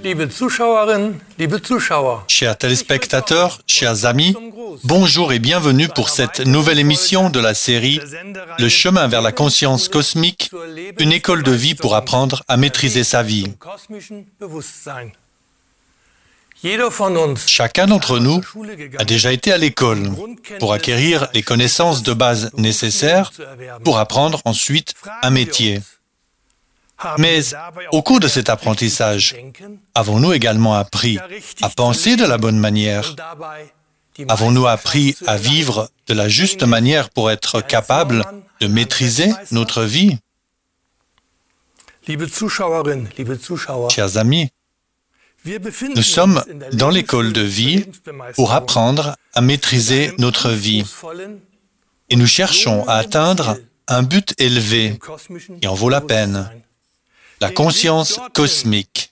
Liebe Zuschauerinnen, liebe Zuschauer. Chers téléspectateurs, chers amis, bonjour et bienvenue pour cette nouvelle émission de la série Le chemin vers la conscience cosmique, une école de vie pour apprendre à maîtriser sa vie. Chacun d'entre nous a déjà été à l'école pour acquérir les connaissances de base nécessaires pour apprendre ensuite un métier. Mais au cours de cet apprentissage, avons-nous également appris à penser de la bonne manière? Avons-nous appris à vivre de la juste manière pour être capables de maîtriser notre vie? Chers amis, nous sommes dans l'école de vie pour apprendre à maîtriser notre vie. Et nous cherchons à atteindre un but élevé qui en vaut la peine. La conscience cosmique.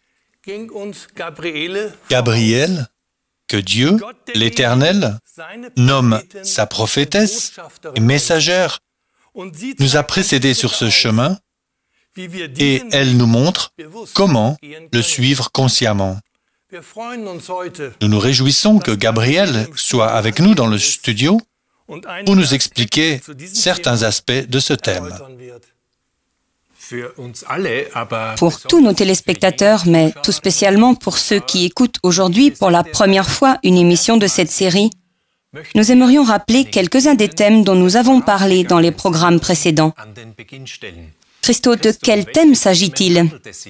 Gabriel, que Dieu, l'Éternel, nomme sa prophétesse et messagère, nous a précédés sur ce chemin et elle nous montre comment le suivre consciemment. Nous nous réjouissons que Gabriel soit avec nous dans le studio pour nous expliquer certains aspects de ce thème. Pour tous nos téléspectateurs, mais tout spécialement pour ceux qui écoutent aujourd'hui pour la première fois une émission de cette série, nous aimerions rappeler quelques-uns des thèmes dont nous avons parlé dans les programmes précédents. Christo, de quel thème s'agit-il?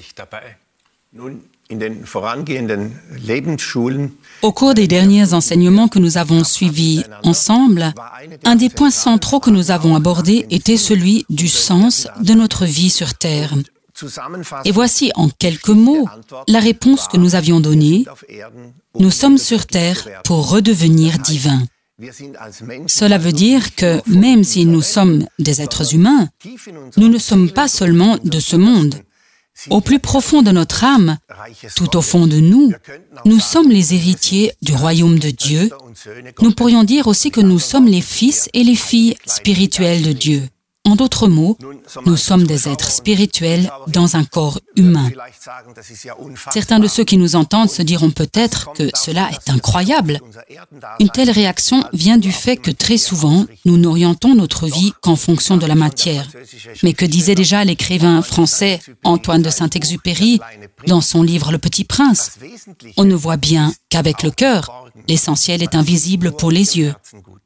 Au cours des derniers enseignements que nous avons suivis ensemble, un des points centraux que nous avons abordés était celui du sens de notre vie sur Terre. Et voici en quelques mots la réponse que nous avions donnée. Nous sommes sur Terre pour redevenir divins. Cela veut dire que même si nous sommes des êtres humains, nous ne sommes pas seulement de ce monde. Au plus profond de notre âme, tout au fond de nous, nous sommes les héritiers du royaume de Dieu. Nous pourrions dire aussi que nous sommes les fils et les filles spirituels de Dieu. En d'autres mots, nous sommes des êtres spirituels dans un corps humain. Certains de ceux qui nous entendent se diront peut-être que cela est incroyable. Une telle réaction vient du fait que très souvent, nous n'orientons notre vie qu'en fonction de la matière. Mais que disait déjà l'écrivain français Antoine de Saint-Exupéry dans son livre Le Petit Prince? On ne voit bien qu'avec le cœur, l'essentiel est invisible pour les yeux.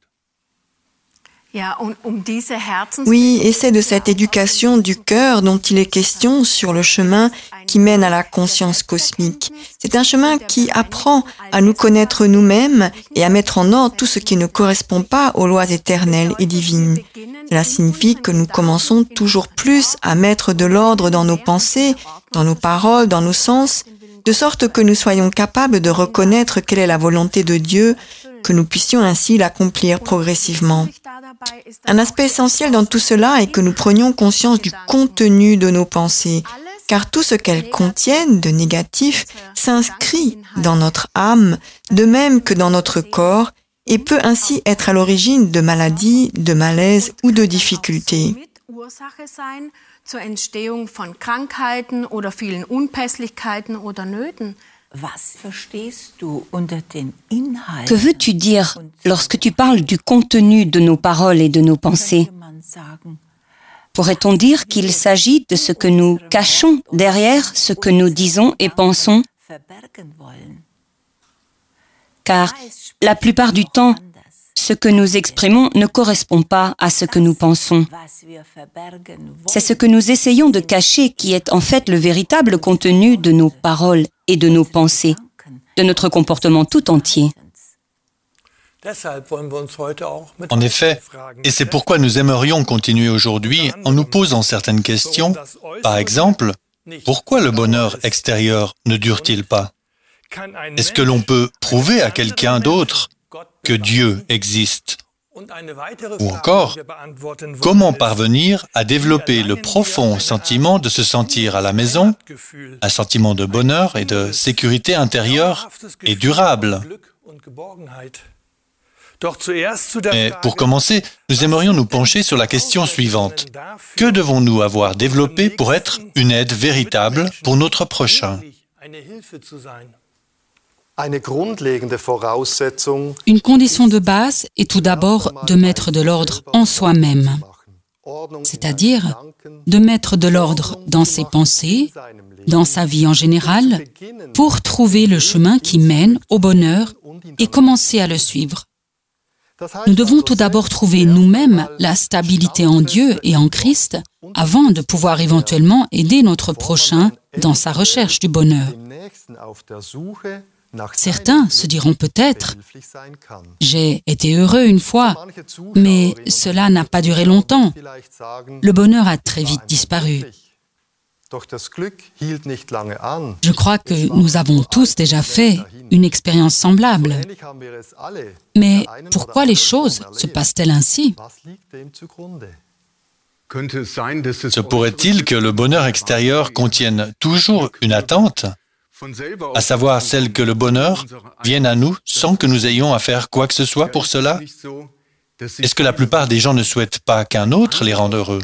Oui, et c'est de cette éducation du cœur dont il est question sur le chemin qui mène à la conscience cosmique. C'est un chemin qui apprend à nous connaître nous-mêmes et à mettre en ordre tout ce qui ne correspond pas aux lois éternelles et divines. Cela signifie que nous commençons toujours plus à mettre de l'ordre dans nos pensées, dans nos paroles, dans nos sens, de sorte que nous soyons capables de reconnaître quelle est la volonté de Dieu, que nous puissions ainsi l'accomplir progressivement. Un aspect essentiel dans tout cela est que nous prenions conscience du contenu de nos pensées, car tout ce qu'elles contiennent de négatif s'inscrit dans notre âme, de même que dans notre corps, et peut ainsi être à l'origine de maladies, de malaises ou de difficultés. Que veux-tu dire lorsque tu parles du contenu de nos paroles et de nos pensées? Pourrait-on dire qu'il s'agit de ce que nous cachons derrière ce que nous disons et pensons? Car la plupart du temps, ce que nous exprimons ne correspond pas à ce que nous pensons. C'est ce que nous essayons de cacher qui est en fait le véritable contenu de nos paroles et de nos pensées, de notre comportement tout entier. En effet, et c'est pourquoi nous aimerions continuer aujourd'hui en nous posant certaines questions. Par exemple, pourquoi le bonheur extérieur ne dure-t-il pas? Est-ce que l'on peut prouver à quelqu'un d'autre que Dieu existe? Ou encore, comment parvenir à développer le profond sentiment de se sentir à la maison, un sentiment de bonheur et de sécurité intérieure et durable? Mais pour commencer, nous aimerions nous pencher sur la question suivante. Que devons-nous avoir développé pour être une aide véritable pour notre prochain? Une condition de base est tout d'abord de mettre de l'ordre en soi-même, c'est-à-dire de mettre de l'ordre dans ses pensées, dans sa vie en général, pour trouver le chemin qui mène au bonheur et commencer à le suivre. Nous devons tout d'abord trouver nous-mêmes la stabilité en Dieu et en Christ avant de pouvoir éventuellement aider notre prochain dans sa recherche du bonheur. Certains se diront peut-être « J'ai été heureux une fois, mais cela n'a pas duré longtemps. Le bonheur a très vite disparu. » Je crois que nous avons tous déjà fait une expérience semblable. Mais pourquoi les choses se passent-elles ainsi? Se pourrait-il que le bonheur extérieur contienne toujours une attente, à savoir celle que le bonheur vienne à nous sans que nous ayons à faire quoi que ce soit pour cela? Est-ce que la plupart des gens ne souhaitent pas qu'un autre les rende heureux?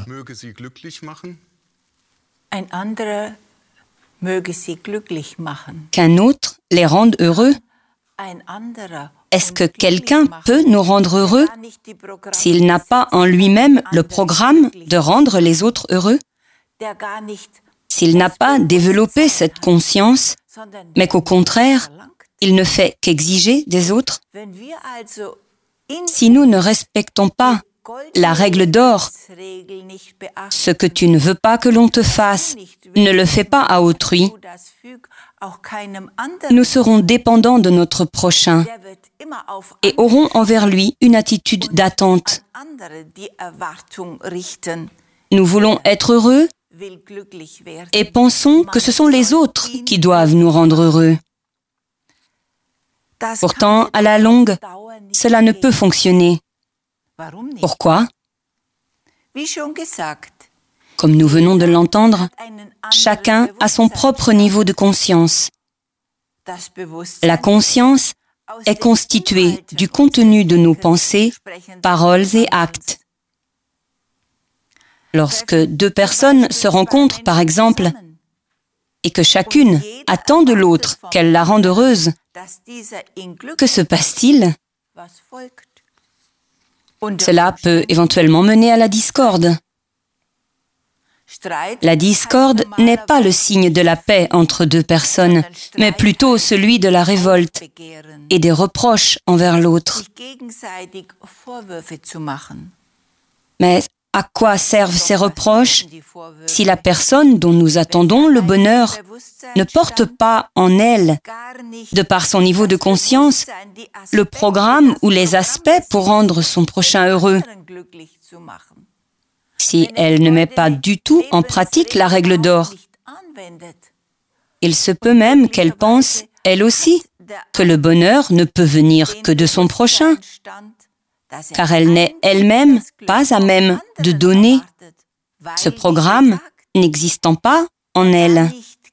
Qu'un autre les rende heureux? Est-ce que quelqu'un peut nous rendre heureux s'il n'a pas en lui-même le programme de rendre les autres heureux? S'il n'a pas développé cette conscience, mais qu'au contraire, il ne fait qu'exiger des autres? Si nous ne respectons pas la règle d'or, ce que tu ne veux pas que l'on te fasse, ne le fais pas à autrui, nous serons dépendants de notre prochain et aurons envers lui une attitude d'attente. Nous voulons être heureux et pensons que ce sont les autres qui doivent nous rendre heureux. Pourtant, à la longue, cela ne peut fonctionner. Pourquoi? Comme nous venons de l'entendre, chacun a son propre niveau de conscience. La conscience est constituée du contenu de nos pensées, paroles et actes. Lorsque deux personnes se rencontrent, par exemple, et que chacune attend de l'autre qu'elle la rende heureuse, que se passe-t-il? Cela peut éventuellement mener à la discorde. La discorde n'est pas le signe de la paix entre deux personnes, mais plutôt celui de la révolte et des reproches envers l'autre. Mais à quoi servent ces reproches si la personne dont nous attendons le bonheur ne porte pas en elle, de par son niveau de conscience, le programme ou les aspects pour rendre son prochain heureux? Si elle ne met pas du tout en pratique la règle d'or, il se peut même qu'elle pense, elle aussi, que le bonheur ne peut venir que de son prochain, car elle n'est elle-même pas à même de donner, ce programme n'existant pas en elle.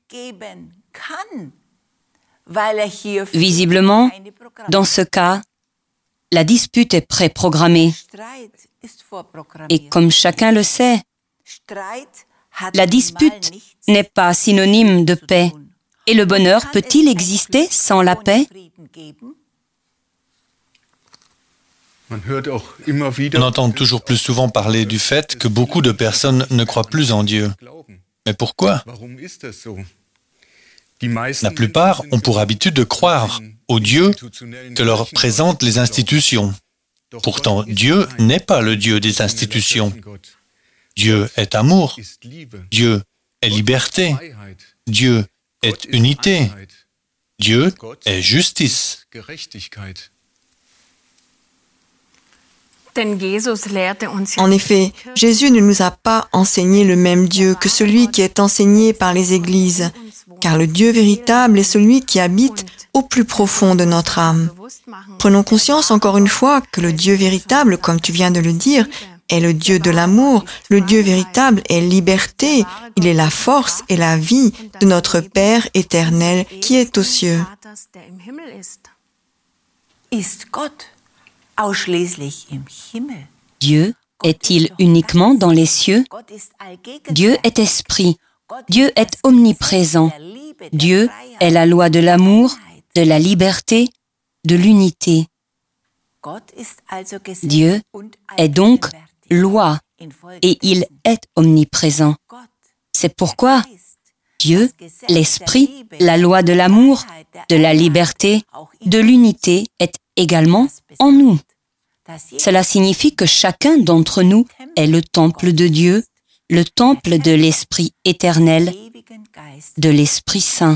Visiblement, dans ce cas, la dispute est préprogrammée. Et comme chacun le sait, la dispute n'est pas synonyme de paix. Et le bonheur peut-il exister sans la paix? On entend toujours plus souvent parler du fait que beaucoup de personnes ne croient plus en Dieu. Mais pourquoi? La plupart ont pour habitude de croire au Dieu que leur présentent les institutions. Pourtant, Dieu n'est pas le Dieu des institutions. Dieu est amour. Dieu est liberté. Dieu est unité. Dieu est justice. En effet, Jésus ne nous a pas enseigné le même Dieu que celui qui est enseigné par les églises, car le Dieu véritable est celui qui habite au plus profond de notre âme. Prenons conscience encore une fois que le Dieu véritable, comme tu viens de le dire, est le Dieu de l'amour. Le Dieu véritable est liberté. Il est la force et la vie de notre Père éternel qui est aux cieux. Dieu est-il uniquement dans les cieux? Dieu est esprit. Dieu est omniprésent. Dieu est la loi de l'amour, de la liberté, de l'unité. Dieu est donc loi et il est omniprésent. C'est pourquoi Dieu, l'Esprit, la loi de l'amour, de la liberté, de l'unité est également en nous. Cela signifie que chacun d'entre nous est le temple de Dieu, le temple de l'Esprit éternel, de l'Esprit Saint.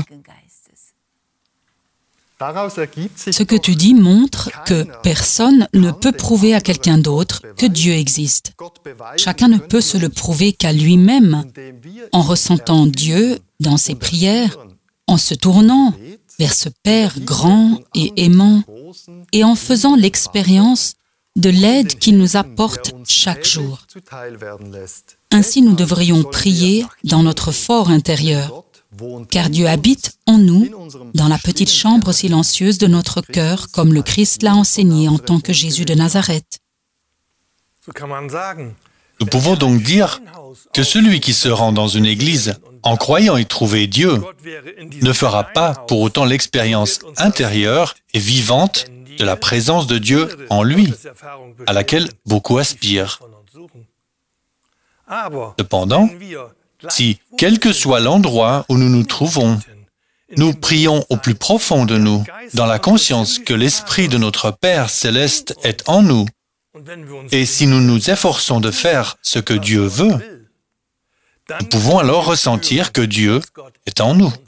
Ce que tu dis montre que personne ne peut prouver à quelqu'un d'autre que Dieu existe. Chacun ne peut se le prouver qu'à lui-même, en ressentant Dieu dans ses prières, en se tournant vers ce Père grand et aimant, et en faisant l'expérience de l'aide qu'il nous apporte chaque jour. Ainsi, nous devrions prier dans notre fort intérieur, car Dieu habite en nous, dans la petite chambre silencieuse de notre cœur, comme le Christ l'a enseigné en tant que Jésus de Nazareth. Nous pouvons donc dire que celui qui se rend dans une église en croyant y trouver Dieu ne fera pas pour autant l'expérience intérieure et vivante de la présence de Dieu en lui, à laquelle beaucoup aspirent. Cependant, si, quel que soit l'endroit où nous nous trouvons, nous prions au plus profond de nous, dans la conscience que l'Esprit de notre Père céleste est en nous, et si nous nous efforçons de faire ce que Dieu veut, nous pouvons alors ressentir que Dieu est en nous.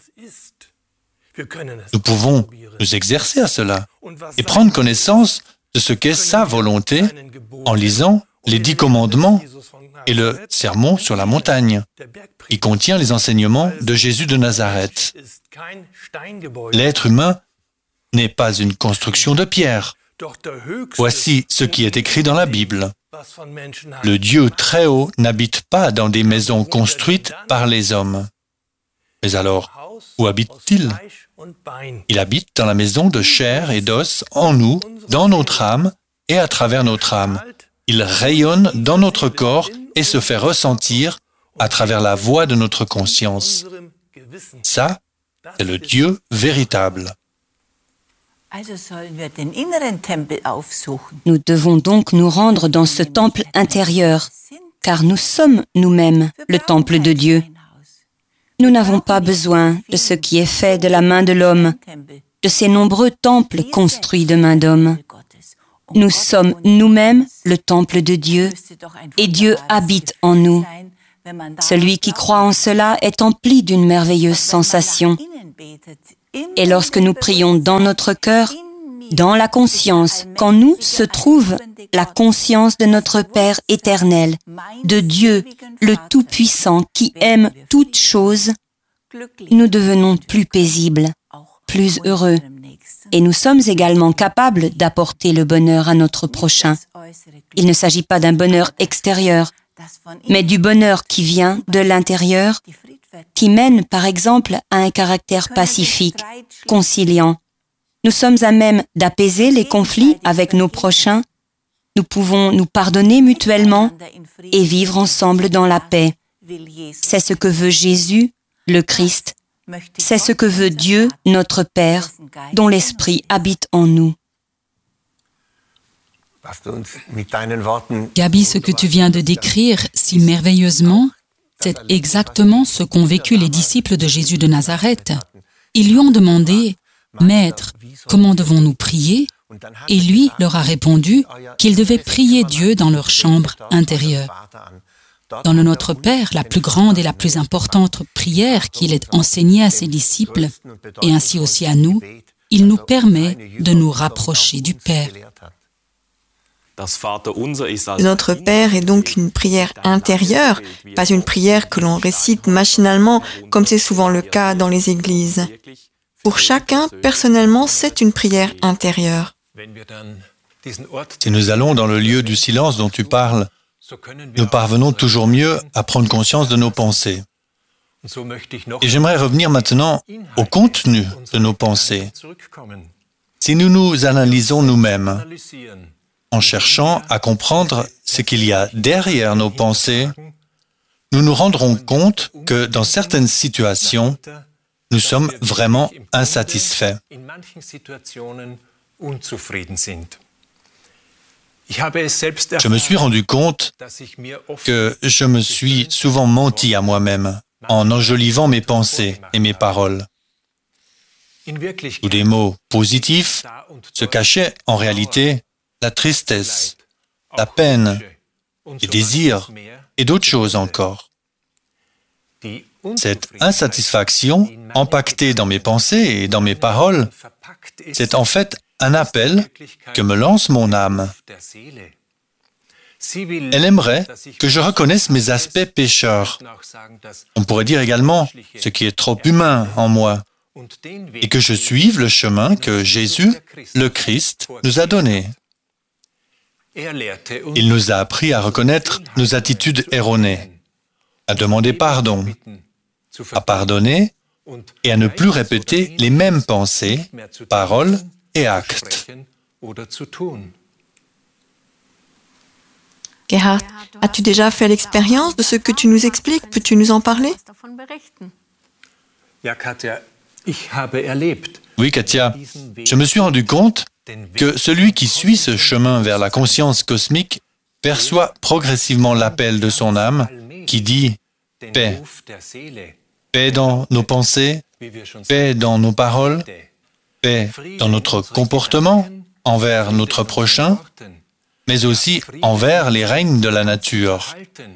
Nous pouvons nous exercer à cela et prendre connaissance de ce qu'est sa volonté en lisant les 10 commandements et le sermon sur la montagne, qui contient les enseignements de Jésus de Nazareth. L'être humain n'est pas une construction de pierre. Voici ce qui est écrit dans la Bible. Le Dieu très haut n'habite pas dans des maisons construites par les hommes. Mais alors, où habite-t-il? Il habite dans la maison de chair et d'os, en nous, dans notre âme et à travers notre âme. Il rayonne dans notre corps et se fait ressentir à travers la voix de notre conscience. Ça, c'est le Dieu véritable. Nous devons donc nous rendre dans ce temple intérieur, car nous sommes nous-mêmes le temple de Dieu. Nous n'avons pas besoin de ce qui est fait de la main de l'homme, de ces nombreux temples construits de main d'homme. Nous sommes nous-mêmes le temple de Dieu, et Dieu habite en nous. Celui qui croit en cela est empli d'une merveilleuse sensation. Et lorsque nous prions dans notre cœur, dans la conscience, qu'en nous se trouve la conscience de notre Père éternel, de Dieu, le Tout-Puissant, qui aime toutes choses, nous devenons plus paisibles, plus heureux, et nous sommes également capables d'apporter le bonheur à notre prochain. Il ne s'agit pas d'un bonheur extérieur, mais du bonheur qui vient de l'intérieur, qui mène par exemple à un caractère pacifique, conciliant. Nous sommes à même d'apaiser les conflits avec nos prochains. Nous pouvons nous pardonner mutuellement et vivre ensemble dans la paix. C'est ce que veut Jésus, le Christ. C'est ce que veut Dieu, notre Père, dont l'Esprit habite en nous. Gabi, ce que tu viens de décrire si merveilleusement, c'est exactement ce qu'ont vécu les disciples de Jésus de Nazareth. Ils lui ont demandé, « Maître, comment devons-nous prier ?» Et lui leur a répondu qu'ils devaient prier Dieu dans leur chambre intérieure. Dans le Notre Père, la plus grande et la plus importante prière qu'il ait enseignée à ses disciples, et ainsi aussi à nous, il nous permet de nous rapprocher du Père. Notre Père est donc une prière intérieure, pas une prière que l'on récite machinalement, comme c'est souvent le cas dans les églises. Pour chacun, personnellement, c'est une prière intérieure. Si nous allons dans le lieu du silence dont tu parles, nous parvenons toujours mieux à prendre conscience de nos pensées. Et j'aimerais revenir maintenant au contenu de nos pensées. Si nous nous analysons nous-mêmes, en cherchant à comprendre ce qu'il y a derrière nos pensées, nous nous rendrons compte que dans certaines situations, nous sommes vraiment insatisfaits. Je me suis rendu compte que je me suis souvent menti à moi-même en enjolivant mes pensées et mes paroles. Sous des mots positifs se cachait en réalité la tristesse, la peine, les désirs et d'autres choses encore. Cette insatisfaction empaquetée dans mes pensées et dans mes paroles, c'est en fait un appel que me lance mon âme. Elle aimerait que je reconnaisse mes aspects pécheurs. On pourrait dire également ce qui est trop humain en moi et que je suive le chemin que Jésus, le Christ, nous a donné. Il nous a appris à reconnaître nos attitudes erronées, à demander pardon, à pardonner et à ne plus répéter les mêmes pensées, paroles et actes. Gerhard, as-tu déjà fait l'expérience de ce que tu nous expliques? Peux-tu nous en parler? Oui, Katia, je me suis rendu compte que celui qui suit ce chemin vers la conscience cosmique perçoit progressivement l'appel de son âme qui dit « paix ». Paix dans nos pensées, paix dans nos paroles, paix dans notre comportement envers notre prochain, mais aussi envers les règnes de la nature.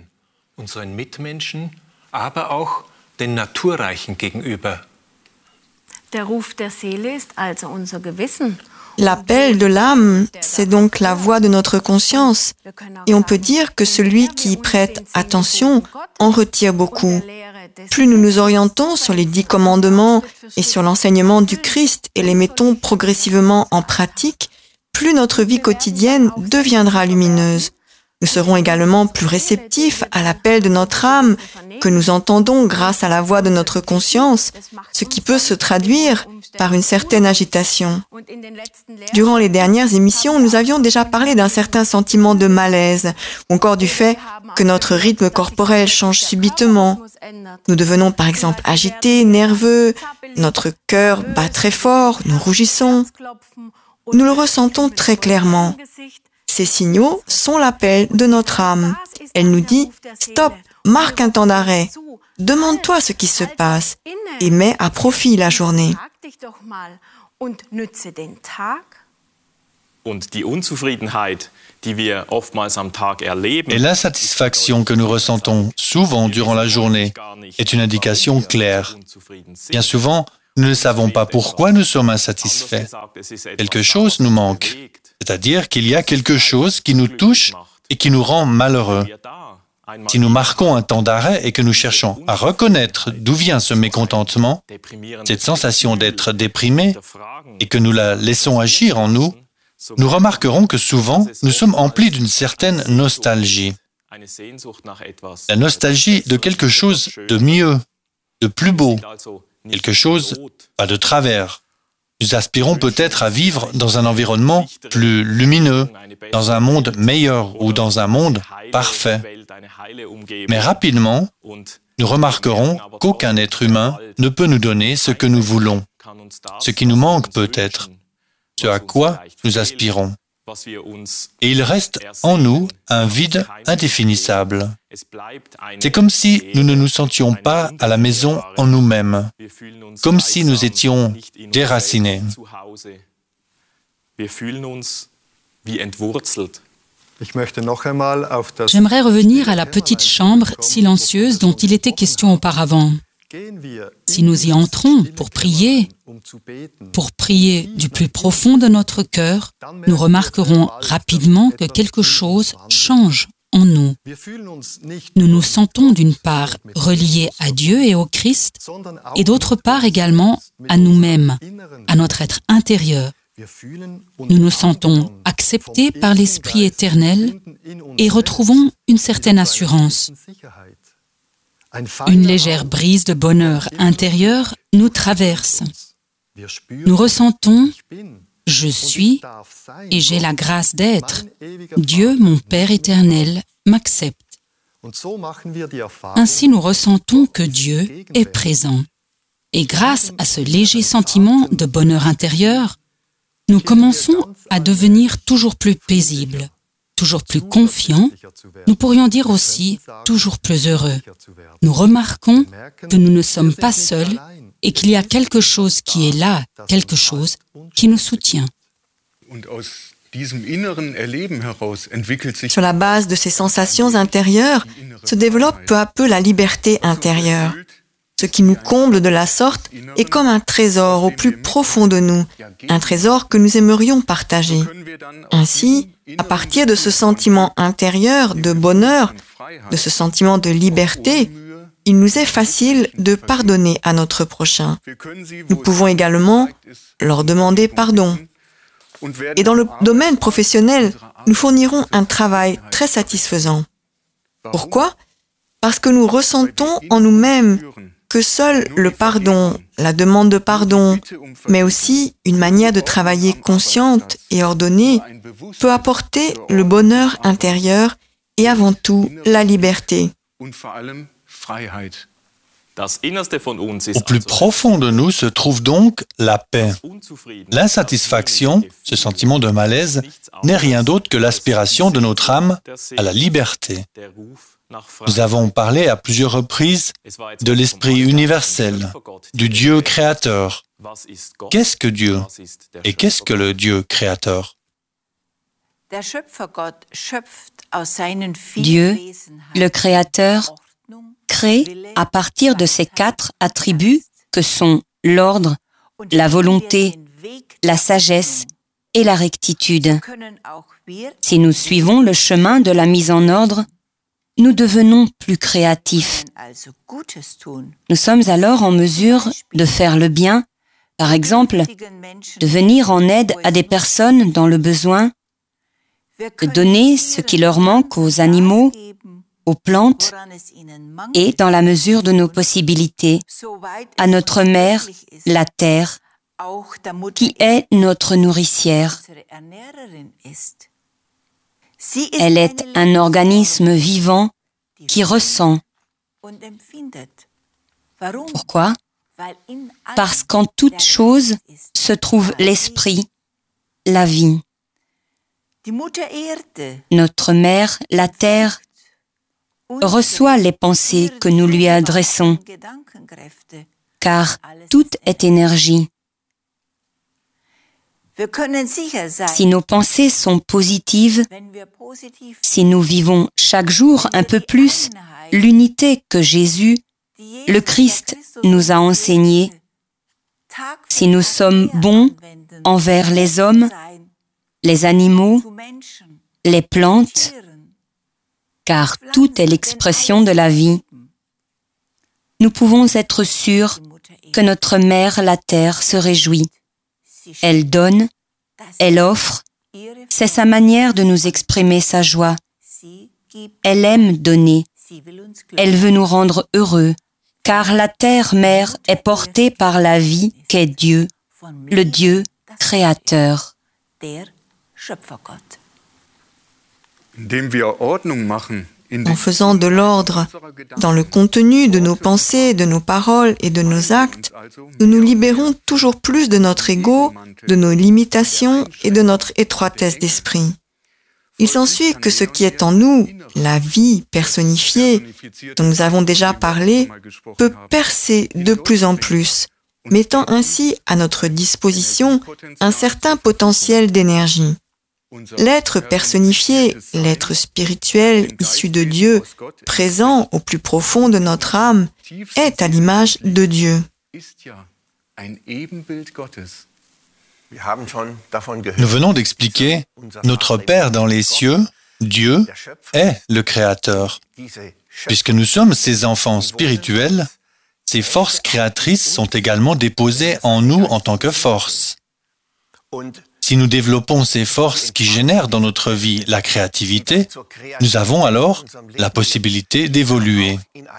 L'appel de l'âme, c'est donc la voix de notre conscience. Et on peut dire que celui qui y prête attention en retire beaucoup. Plus nous nous orientons sur les 10 commandements et sur l'enseignement du Christ et les mettons progressivement en pratique, plus notre vie quotidienne deviendra lumineuse. Nous serons également plus réceptifs à l'appel de notre âme que nous entendons grâce à la voix de notre conscience, ce qui peut se traduire par une certaine agitation. Durant les dernières émissions, nous avions déjà parlé d'un certain sentiment de malaise, ou encore du fait que notre rythme corporel change subitement. Nous devenons par exemple agités, nerveux, notre cœur bat très fort, nous rougissons. Nous le ressentons très clairement. Ces signaux sont l'appel de notre âme. Elle nous dit « Stop, marque un temps d'arrêt, demande-toi ce qui se passe et mets à profit la journée. » Et l'insatisfaction que nous ressentons souvent durant la journée est une indication claire. Bien souvent, nous ne savons pas pourquoi nous sommes insatisfaits. Quelque chose nous manque, c'est-à-dire qu'il y a quelque chose qui nous touche et qui nous rend malheureux. Si nous marquons un temps d'arrêt et que nous cherchons à reconnaître d'où vient ce mécontentement, cette sensation d'être déprimé, et que nous la laissons agir en nous, nous remarquerons que souvent, nous sommes emplis d'une certaine nostalgie. La nostalgie de quelque chose de mieux, de plus beau, quelque chose pas de travers. Nous aspirons peut-être à vivre dans un environnement plus lumineux, dans un monde meilleur ou dans un monde parfait. Mais rapidement, nous remarquerons qu'aucun être humain ne peut nous donner ce que nous voulons, ce qui nous manque peut-être, ce à quoi nous aspirons. Et il reste en nous un vide indéfinissable. C'est comme si nous ne nous sentions pas à la maison en nous-mêmes, comme si nous étions déracinés. J'aimerais revenir à la petite chambre silencieuse dont il était question auparavant. Si nous y entrons pour prier du plus profond de notre cœur, nous remarquerons rapidement que quelque chose change en nous. Nous nous sentons d'une part reliés à Dieu et au Christ, et d'autre part également à nous-mêmes, à notre être intérieur. Nous nous sentons acceptés par l'Esprit éternel et retrouvons une certaine assurance. Une légère brise de bonheur intérieur nous traverse. Nous ressentons « Je suis et j'ai la grâce d'être. Dieu, mon Père éternel, m'accepte. » Ainsi nous ressentons que Dieu est présent. Et grâce à ce léger sentiment de bonheur intérieur, nous commençons à devenir toujours plus paisibles, toujours plus confiants, nous pourrions dire aussi toujours plus heureux. Nous remarquons que nous ne sommes pas seuls et qu'il y a quelque chose qui est là, quelque chose qui nous soutient. Sur la base de ces sensations intérieures, se développe peu à peu la liberté intérieure. Ce qui nous comble de la sorte est comme un trésor au plus profond de nous, un trésor que nous aimerions partager. Ainsi, à partir de ce sentiment intérieur de bonheur, de ce sentiment de liberté, il nous est facile de pardonner à notre prochain. Nous pouvons également leur demander pardon. Et dans le domaine professionnel, nous fournirons un travail très satisfaisant. Pourquoi ? Parce que nous ressentons en nous-mêmes que seul le pardon, la demande de pardon, mais aussi une manière de travailler consciente et ordonnée peut apporter le bonheur intérieur et avant tout la liberté. Au plus profond de nous se trouve donc la paix. L'insatisfaction, ce sentiment de malaise, n'est rien d'autre que l'aspiration de notre âme à la liberté. Nous avons parlé à plusieurs reprises de l'esprit universel, du Dieu créateur. Qu'est-ce que Dieu? Et qu'est-ce que le Dieu créateur? Dieu, le Créateur, crée à partir de ces 4 attributs que sont l'ordre, la volonté, la sagesse et la rectitude. Si nous suivons le chemin de la mise en ordre, nous devenons plus créatifs. Nous sommes alors en mesure de faire le bien, par exemple, de venir en aide à des personnes dans le besoin, de donner ce qui leur manque aux animaux, aux plantes et, dans la mesure de nos possibilités, à notre mère, la terre, qui est notre nourricière. Elle est un organisme vivant qui ressent. Pourquoi? Parce qu'en toute chose se trouve l'esprit, la vie. Notre mère, la terre, reçoit les pensées que nous lui adressons, car tout est énergie. Si nos pensées sont positives, si nous vivons chaque jour un peu plus l'unité que Jésus, le Christ, nous a enseignée, si nous sommes bons envers les hommes, les animaux, les plantes, car tout est l'expression de la vie, nous pouvons être sûrs que notre mère, la terre, se réjouit. Elle donne, elle offre, c'est sa manière de nous exprimer sa joie. Elle aime donner, elle veut nous rendre heureux, car la terre-mère est portée par la vie qu'est Dieu, le Dieu créateur. En faisant de l'ordre dans le contenu de nos pensées, de nos paroles et de nos actes, nous nous libérons toujours plus de notre ego, de nos limitations et de notre étroitesse d'esprit. Il s'ensuit que ce qui est en nous, la vie personnifiée, dont nous avons déjà parlé, peut percer de plus en plus, mettant ainsi à notre disposition un certain potentiel d'énergie. L'être personnifié, l'être spirituel issu de Dieu, présent au plus profond de notre âme, est à l'image de Dieu. Nous venons d'expliquer, notre Père dans les cieux, Dieu, est le Créateur. Puisque nous sommes ses enfants spirituels, ces forces créatrices sont également déposées en nous en tant que forces. Si nous développons ces forces qui génèrent dans notre vie la créativité, nous avons alors la possibilité d'évoluer.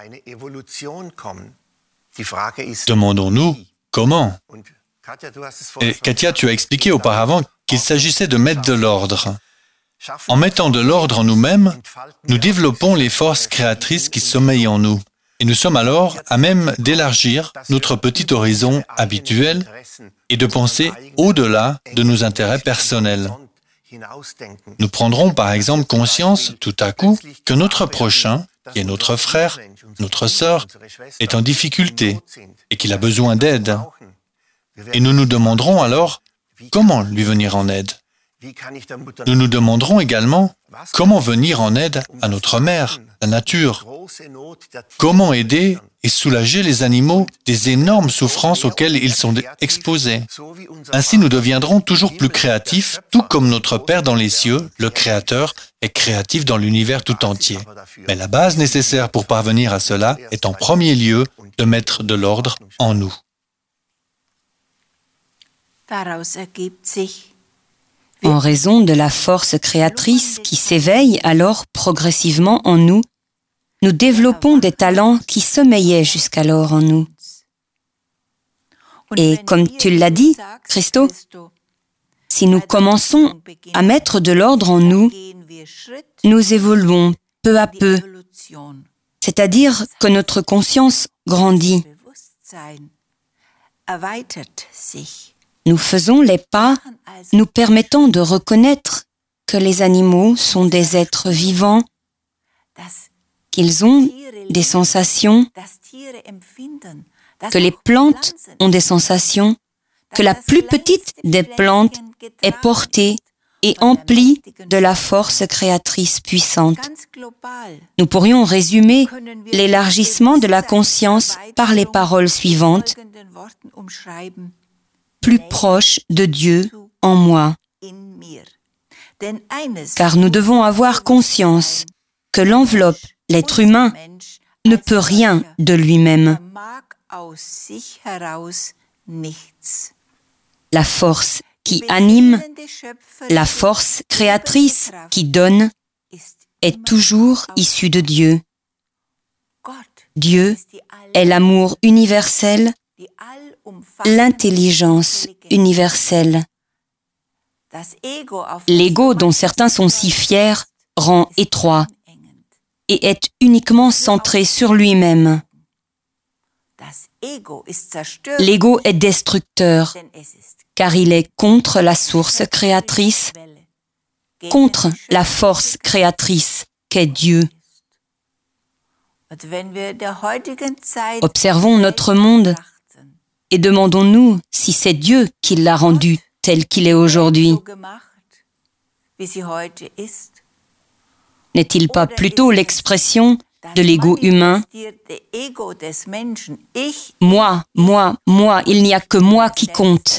Demandons-nous comment? Et Katia, tu as expliqué auparavant qu'il s'agissait de mettre de l'ordre. En mettant de l'ordre en nous-mêmes, nous développons les forces créatrices qui sommeillent en nous. Et nous sommes alors à même d'élargir notre petit horizon habituel et de penser au-delà de nos intérêts personnels. Nous prendrons par exemple conscience tout à coup que notre prochain, qui est notre frère, notre sœur, est en difficulté et qu'il a besoin d'aide. Et nous nous demanderons alors comment lui venir en aide. Nous nous demanderons également comment venir en aide à notre mère, la nature. Comment aider et soulager les animaux des énormes souffrances auxquelles ils sont exposés. Ainsi, nous deviendrons toujours plus créatifs, tout comme notre Père dans les cieux, le Créateur, est créatif dans l'univers tout entier. Mais la base nécessaire pour parvenir à cela est en premier lieu de mettre de l'ordre en nous. En raison de la force créatrice qui s'éveille alors progressivement en nous, nous développons des talents qui sommeillaient jusqu'alors en nous. Et comme tu l'as dit, Christo, si nous commençons à mettre de l'ordre en nous, nous évoluons peu à peu, c'est-à-dire que notre conscience grandit. Nous faisons les pas nous permettant de reconnaître que les animaux sont des êtres vivants, qu'ils ont des sensations, que les plantes ont des sensations, que la plus petite des plantes est portée et emplie de la force créatrice puissante. Nous pourrions résumer l'élargissement de la conscience par les paroles suivantes. Plus proche de Dieu en moi. Car nous devons avoir conscience que l'enveloppe, l'être humain, ne peut rien de lui-même. La force qui anime, la force créatrice qui donne, est toujours issue de Dieu. Dieu est l'amour universel, l'intelligence universelle. L'ego dont certains sont si fiers rend étroit et est uniquement centré sur lui-même. L'ego est destructeur car il est contre la source créatrice, contre la force créatrice qu'est Dieu. Observons notre monde et demandons-nous si c'est Dieu qui l'a rendu tel qu'il est aujourd'hui. N'est-il pas plutôt l'expression de l'ego humain? Moi, moi, moi, il n'y a que moi qui compte.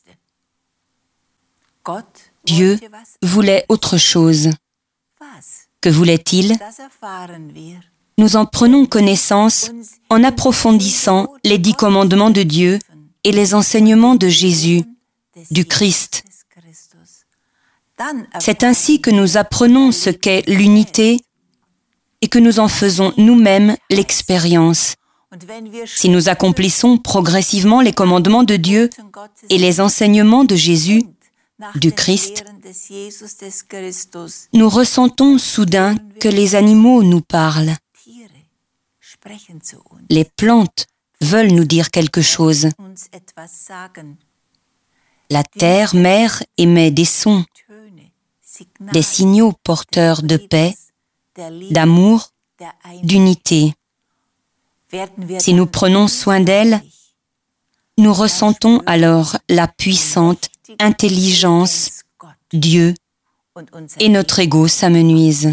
Dieu voulait autre chose. Que voulait-il? Nous en prenons connaissance en approfondissant les 10 commandements de Dieu et les enseignements de Jésus, du Christ. C'est ainsi que nous apprenons ce qu'est l'unité et que nous en faisons nous-mêmes l'expérience. Si nous accomplissons progressivement les commandements de Dieu et les enseignements de Jésus, du Christ, nous ressentons soudain que les animaux nous parlent. Les plantes veulent nous dire quelque chose. La terre-mère émet des sons, des signaux porteurs de paix, d'amour, d'unité. Si nous prenons soin d'elle, nous ressentons alors la puissante intelligence, Dieu, et notre ego s'amenuise.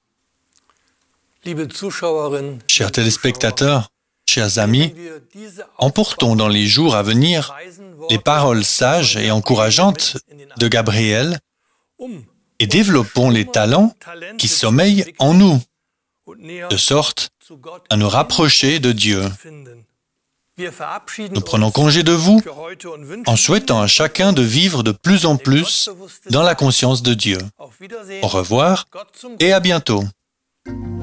Chers téléspectateurs, chers amis, emportons dans les jours à venir les paroles sages et encourageantes de Gabriel et développons les talents qui sommeillent en nous, de sorte à nous rapprocher de Dieu. Nous prenons congé de vous en souhaitant à chacun de vivre de plus en plus dans la conscience de Dieu. Au revoir et à bientôt.